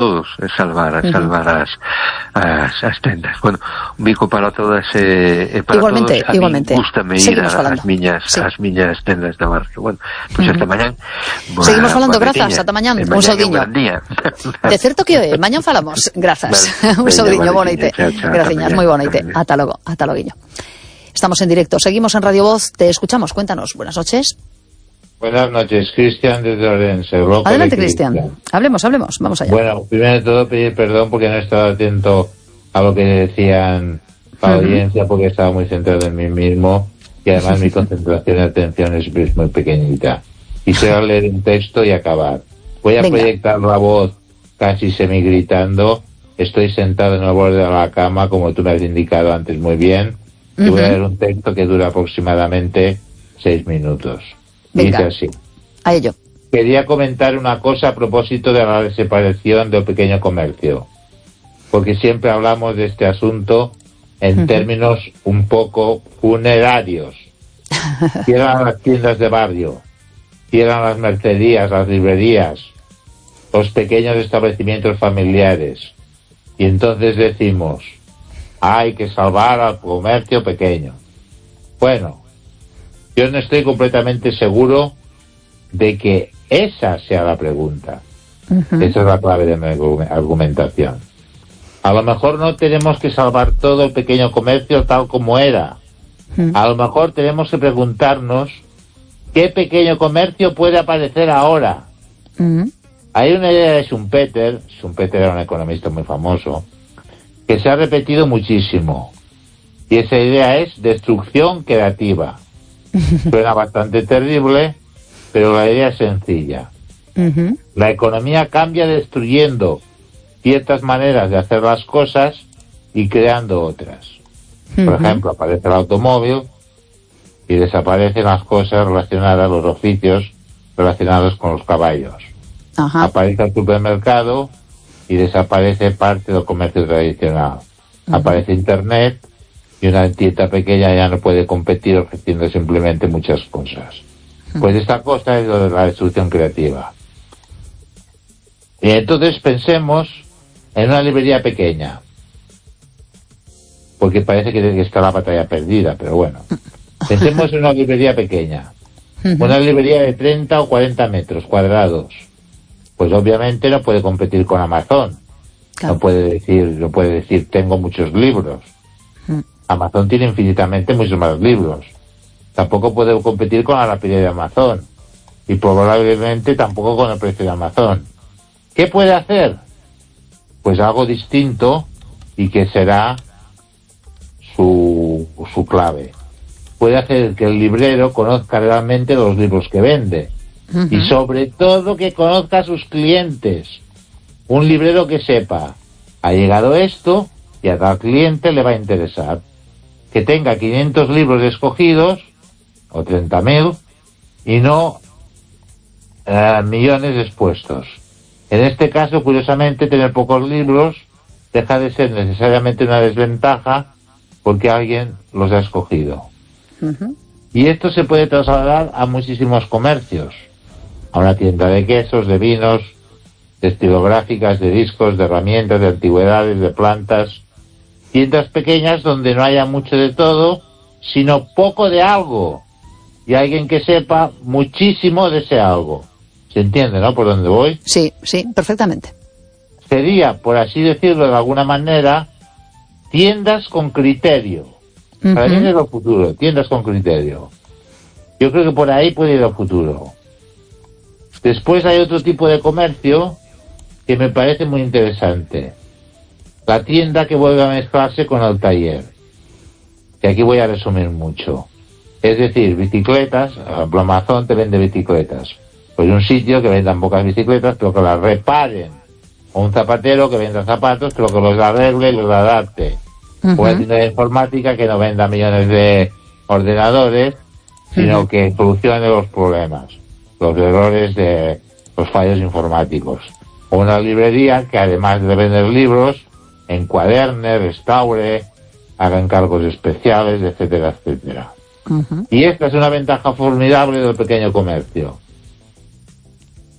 todos salvar as tendas. Bueno, un bico para todas para igualmente, todos. Igualmente. Gústame ir ás miñas tendas de barrio. Bueno, pois hasta mañán. Seguimos falando, grazas, ata mañán. Un saudiño. De certo que mañán falamos. Grazas. Un saudiño, boa noite. Graciñas, moi boa noite. Ata logo, Estamos en directo, seguimos en Radio Voz, te escuchamos, cuéntanos. Buenas noches. Buenas noches, Cristian desde Orense. Adelante, Cristian. Hablemos, vamos allá. Bueno, primero de todo pedir perdón porque no he estado atento a lo que decían la audiencia, porque estaba muy centrado en mí mismo y además mi concentración y atención es muy pequeñita. Quisiera leer un texto y acabar. Voy a proyectar la voz casi semigritando. Estoy sentado en el borde de la cama, como tú me has indicado antes muy bien, y voy a leer un texto que dura aproximadamente 6 minutos. Venga, dice así. A ello. Quería comentar una cosa a propósito de la desaparición del pequeño comercio, porque siempre hablamos de este asunto en términos un poco funerarios. Cierran las tiendas de barrio, cierran las mercerías, las librerías, los pequeños establecimientos familiares, y entonces decimos, hay que salvar al comercio pequeño. Bueno, yo no estoy completamente seguro de que esa sea la pregunta. Esa es la clave de mi argumentación. A lo mejor no tenemos que salvar todo el pequeño comercio tal como era. A lo mejor tenemos que preguntarnos qué pequeño comercio puede aparecer ahora. Hay una idea de Schumpeter era un economista muy famoso, que se ha repetido muchísimo. Y esa idea es destrucción creativa. Suena bastante terrible, pero la idea es sencilla. La economía cambia destruyendo ciertas maneras de hacer las cosas y creando otras. Por ejemplo, aparece el automóvil y desaparecen las cosas relacionadas, los oficios relacionados con los caballos. Aparece el supermercado y desaparece parte del comercio tradicional. Aparece Internet y una tienda pequeña ya no puede competir ofreciendo simplemente muchas cosas. Pues esta cosa es lo de la destrucción creativa. Y entonces pensemos en una librería pequeña, porque parece que está la batalla perdida, pero bueno. Pensemos en una librería pequeña, una librería de 30 o 40 metros cuadrados. Pues obviamente no puede competir con Amazon. No puede decir tengo muchos libros. Amazon tiene infinitamente muchos más libros. Tampoco puede competir con la rapidez de Amazon. Y probablemente tampoco con el precio de Amazon. ¿Qué puede hacer? Pues algo distinto y que será su clave. Puede hacer que el librero conozca realmente los libros que vende. Y sobre todo que conozca a sus clientes. Un librero que sepa, ha llegado esto y a tal cliente le va a interesar. Que tenga 500 libros escogidos, o 30.000, y no millones expuestos. En este caso, curiosamente, tener pocos libros deja de ser necesariamente una desventaja porque alguien los ha escogido. Y esto se puede trasladar a muchísimos comercios. A una tienda de quesos, de vinos, de estilográficas, de discos, de herramientas, de antigüedades, de plantas. Tiendas pequeñas donde no haya mucho de todo, sino poco de algo. Y alguien que sepa muchísimo de ese algo. ¿Se entiende, no? ¿Por dónde voy? Sí, perfectamente. Sería, por así decirlo de alguna manera, tiendas con criterio. Para mí es lo futuro, tiendas con criterio. Yo creo que por ahí puede ir el futuro. Después hay otro tipo de comercio que me parece muy interesante. La tienda que vuelve a mezclarse con el taller. Que aquí voy a resumir mucho. Es decir, bicicletas, Amazon te vende bicicletas. Pues un sitio que vendan pocas bicicletas, pero que las reparen. O un zapatero que venda zapatos, pero que los arregle y los adapte. O una tienda de informática que no venda millones de ordenadores, sino que solucione los problemas, los errores de los fallos informáticos. O una librería que además de vender libros, encuaderne, restaure, haga encargos especiales, etcétera, etcétera. Y esta es una ventaja formidable del pequeño comercio.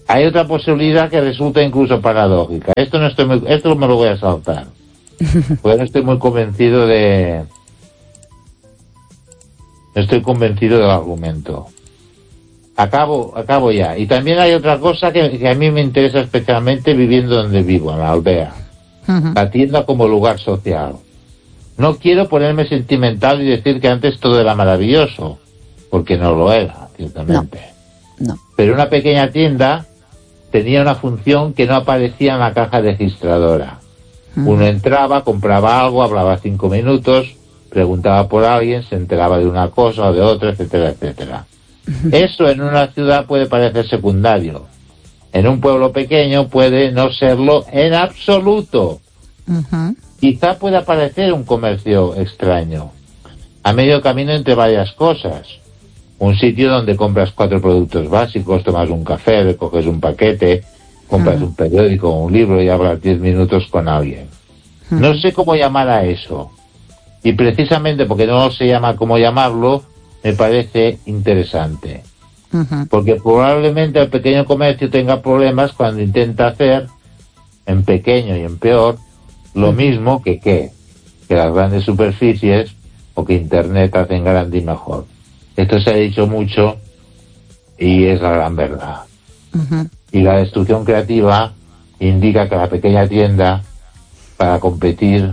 hay otra posibilidad que resulta incluso paradójica. Esto me lo voy a saltar. Porque no estoy muy convencido del argumento. Acabo ya. Y también hay otra cosa que a mí me interesa especialmente viviendo donde vivo, en la aldea. La tienda como lugar social. No quiero ponerme sentimental y decir que antes todo era maravilloso, porque no lo era, ciertamente. No. Pero una pequeña tienda tenía una función que no aparecía en la caja registradora. Uno entraba, compraba algo, hablaba 5 minutos, preguntaba por alguien, se enteraba de una cosa o de otra, etcétera, etcétera. Eso en una ciudad puede parecer secundario. En un pueblo pequeño puede no serlo en absoluto. Quizá pueda parecer un comercio extraño, a medio camino entre varias cosas. Un sitio donde compras 4 productos básicos, tomas un café, recoges un paquete, compras un periódico o un libro y hablas 10 minutos con alguien. No sé cómo llamar a eso. Y precisamente porque no sé cómo llamarlo, me parece interesante. Porque probablemente el pequeño comercio tenga problemas cuando intenta hacer, en pequeño y en peor, lo mismo que las grandes superficies o que Internet hacen grande y mejor. Esto se ha dicho mucho y es la gran verdad. Y la destrucción creativa indica que la pequeña tienda, para competir,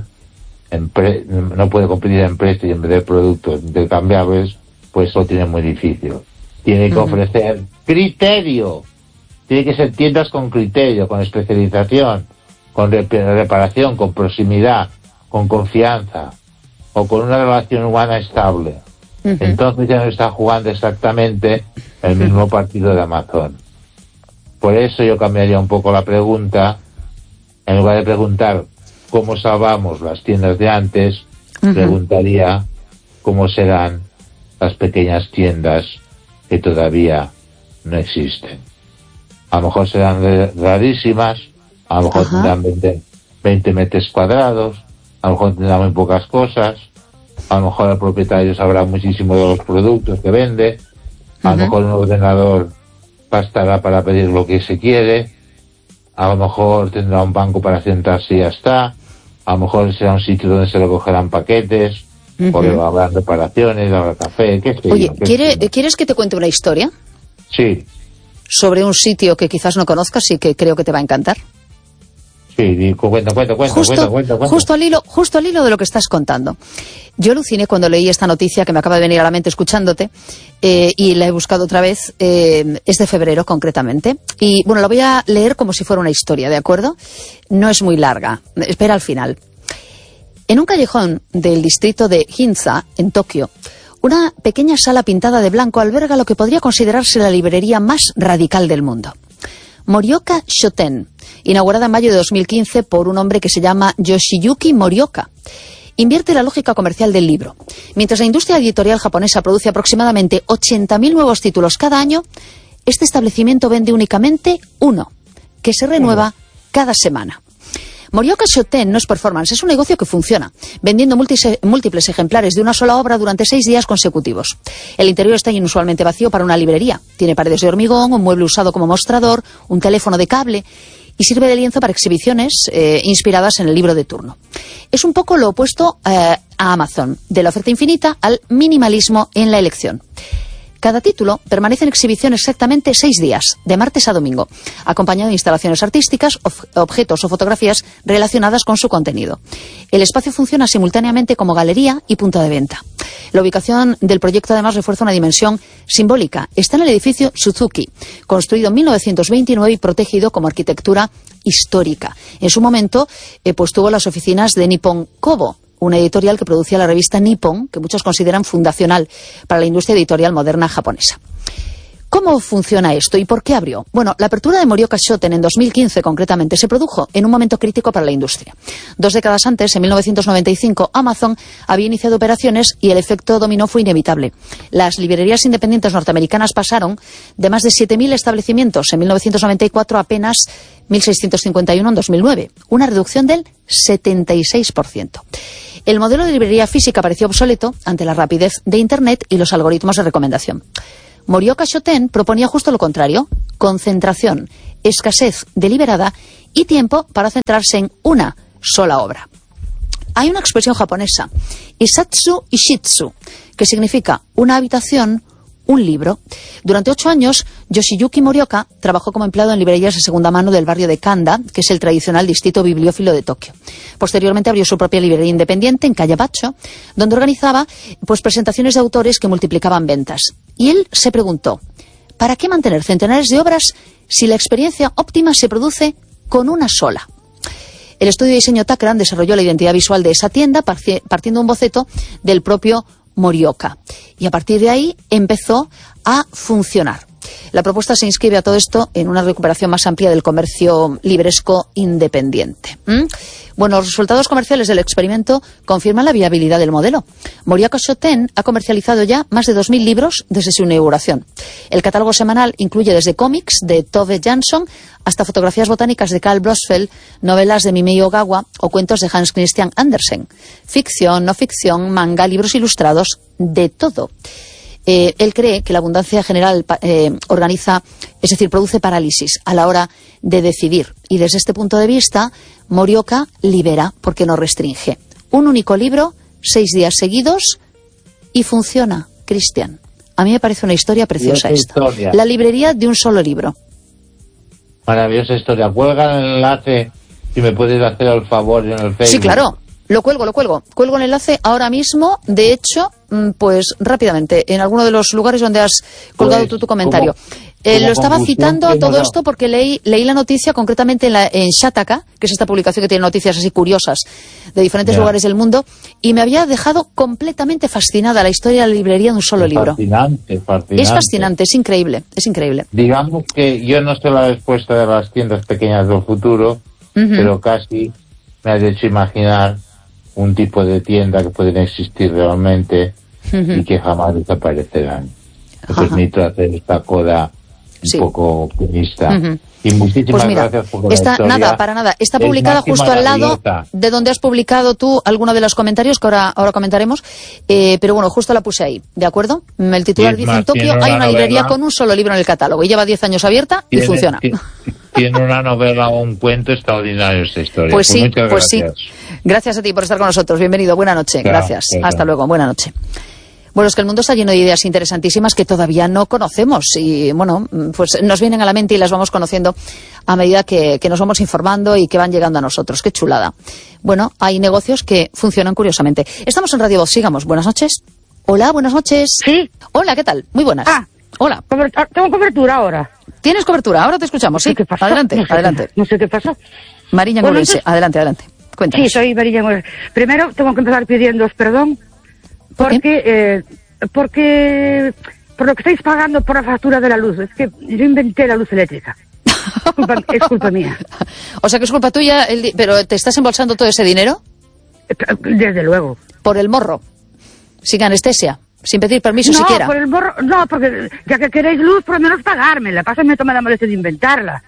no puede competir en precio y en vender productos intercambiables, pues lo tiene muy difícil. Tiene que ofrecer criterio. Tiene que ser tiendas con criterio, con especialización, con reparación, con proximidad, con confianza o con una relación humana estable. Entonces ya no está jugando exactamente el mismo partido de Amazon. Por eso yo cambiaría un poco la pregunta. En lugar de preguntar cómo salvamos las tiendas de antes, preguntaría cómo serán las pequeñas tiendas que todavía no existen. A lo mejor serán rarísimas, a lo mejor tendrán 20 metros cuadrados, a lo mejor tendrán muy pocas cosas, a lo mejor el propietario sabrá muchísimo de los productos que vende, a lo mejor un ordenador bastará para pedir lo que se quiere, a lo mejor tendrá un banco para sentarse y ya está, a lo mejor será un sitio donde se recogerán paquetes, porque habrá reparaciones, habrá café, qué sé yo. Oye, ¿quieres que te cuente una historia? Sí. Sobre un sitio que quizás no conozcas y que creo que te va a encantar. Sí, cuenta. Justo al hilo de lo que estás contando. Yo aluciné cuando leí esta noticia que me acaba de venir a la mente escuchándote, y la he buscado otra vez. Es de febrero concretamente, y bueno, la voy a leer como si fuera una historia, ¿de acuerdo? No es muy larga, espera al final. En un callejón del distrito de Ginza, en Tokio, una pequeña sala pintada de blanco alberga lo que podría considerarse la librería más radical del mundo. Morioka Shoten, inaugurada en mayo de 2015 por un hombre que se llama Yoshiyuki Morioka. Invierte la lógica comercial del libro. Mientras la industria editorial japonesa produce aproximadamente 80.000 nuevos títulos cada año, este establecimiento vende únicamente uno, que se renueva cada semana. Morioka Shoten no es performance, es un negocio que funciona, vendiendo múltiples ejemplares de una sola obra durante 6 días consecutivos. El interior está inusualmente vacío para una librería. Tiene paredes de hormigón, un mueble usado como mostrador, un teléfono de cable y sirve de lienzo para exhibiciones inspiradas en el libro de turno. Es un poco lo opuesto a Amazon, de la oferta infinita al minimalismo en la elección. Cada título permanece en exhibición exactamente 6 días, de martes a domingo, acompañado de instalaciones artísticas, objetos o fotografías relacionadas con su contenido. El espacio funciona simultáneamente como galería y punto de venta. La ubicación del proyecto además refuerza una dimensión simbólica. Está en el edificio Suzuki, construido en 1929 y protegido como arquitectura histórica. En su momento, pues tuvo las oficinas de Nippon Kobo, una editorial que producía la revista Nippon, que muchos consideran fundacional para la industria editorial moderna japonesa. ¿Cómo funciona esto y por qué abrió? Bueno, la apertura de Morioka Shoten en 2015 concretamente se produjo en un momento crítico para la industria. 2 décadas antes, en 1995, Amazon había iniciado operaciones y el efecto dominó fue inevitable. Las librerías independientes norteamericanas pasaron de más de 7.000 establecimientos en 1994 a apenas 1.651 en 2009, una reducción del 76%. El modelo de librería física pareció obsoleto ante la rapidez de Internet y los algoritmos de recomendación. Morioka Shoten proponía justo lo contrario: concentración, escasez deliberada y tiempo para centrarse en una sola obra. Hay una expresión japonesa, Isatsu Ishitsu, que significa una habitación, un libro. Durante 8 años, Yoshiyuki Morioka trabajó como empleado en librerías de segunda mano del barrio de Kanda, que es el tradicional distrito bibliófilo de Tokio. Posteriormente abrió su propia librería independiente en calle Bacho, donde organizaba presentaciones de autores que multiplicaban ventas. Y él se preguntó, ¿para qué mantener centenares de obras si la experiencia óptima se produce con una sola? El estudio de diseño Takran desarrolló la identidad visual de esa tienda partiendo un boceto del propio Morioka. Y a partir de ahí empezó a funcionar. La propuesta se inscribe a todo esto en una recuperación más amplia del comercio libresco independiente. Bueno, los resultados comerciales del experimento confirman la viabilidad del modelo. Morioka Shoten ha comercializado ya más de 2.000 libros desde su inauguración. El catálogo semanal incluye desde cómics de Tove Jansson hasta fotografías botánicas de Carl Blossfeld, novelas de Mimei Ogawa o cuentos de Hans Christian Andersen. Ficción, no ficción, manga, libros ilustrados, de todo. Él cree que la abundancia general produce parálisis a la hora de decidir. Y desde este punto de vista, Morioka libera porque no restringe. Un único libro, 6 días seguidos y funciona, Cristian. A mí me parece una historia preciosa esta. Historia. La librería de un solo libro. Maravillosa historia. Cuelga el enlace, si me puedes hacer el favor en el Facebook. Sí, claro. Lo cuelgo. Cuelgo el enlace ahora mismo, de hecho, pues rápidamente, en alguno de los lugares donde has colgado tu comentario. Lo estaba citando a todo esto porque leí la noticia concretamente en Shataka, que es esta publicación que tiene noticias así curiosas de diferentes lugares del mundo, y me había dejado completamente fascinada la historia de la librería de un solo libro. Fascinante. Es fascinante, es increíble. Digamos que yo no sé la respuesta de las tiendas pequeñas del futuro, pero casi me has hecho imaginar un tipo de tienda que pueden existir realmente y que jamás desaparecerán. Me permito hacer esta coda un poco optimista. Y muchísimas gracias por la historia. Nada, para nada. Está publicada justo al lado de donde has publicado tú alguno de los comentarios que ahora comentaremos. Pero bueno, justo la puse ahí, ¿de acuerdo? El titular dice: en Tokio hay una librería con un solo libro en el catálogo y lleva 10 años abierta y funciona. Tiene una novela o un cuento extraordinario esta historia. Pues sí. Gracias a ti por estar con nosotros. Bienvenido. Buena noche. Gracias. Hasta luego. Buena noche. Bueno, es que el mundo está lleno de ideas interesantísimas que todavía no conocemos y, bueno, pues nos vienen a la mente y las vamos conociendo a medida que nos vamos informando y que van llegando a nosotros. ¡Qué chulada! Bueno, hay negocios que funcionan curiosamente. Estamos en Radio Voz, sigamos. Buenas noches. Hola, buenas noches. Sí. Hola, ¿qué tal? Muy buenas. Hola. Tengo cobertura ahora. ¿Tienes cobertura? Ahora te escuchamos, sí. ¿Qué pasó? Adelante. No sé qué pasó. Mariña Angolense, adelante. Cuéntanos. Sí, soy Mariña Angolense. Primero, tengo que empezar pidiéndoos perdón porque por lo que estáis pagando por la factura de la luz. Es que yo inventé la luz eléctrica. Es culpa mía. O sea que es culpa tuya, pero ¿te estás embolsando todo ese dinero? Desde luego. Por el morro, sin anestesia, sin pedir permiso siquiera. Por el morro, no, porque ya que queréis luz, por lo menos pagármela. Pásame, toma la molestia de inventarla.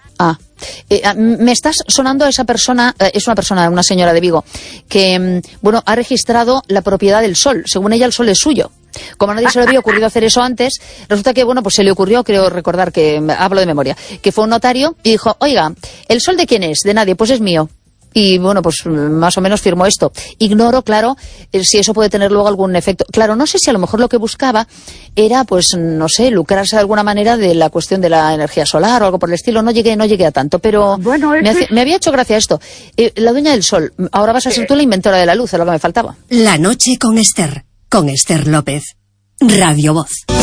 Me estás sonando a esa persona, una señora de Vigo, que, ha registrado la propiedad del sol. Según ella, el sol es suyo. Como a nadie se le había ocurrido hacer eso antes, resulta que, pues se le ocurrió, creo recordar que, hablo de memoria, que fue un notario y dijo: oiga, ¿el sol de quién es? De nadie, pues es mío. Y pues más o menos firmó esto. Ignoro, claro, si eso puede tener luego algún efecto. Claro, no sé si a lo mejor lo que buscaba era, lucrarse de alguna manera de la cuestión de la energía solar o algo por el estilo. No llegué a tanto, pero me había hecho gracia esto. La dueña del sol, ahora vas a ser tú la inventora de la luz, es lo que me faltaba. La noche con Esther López. Radio Voz.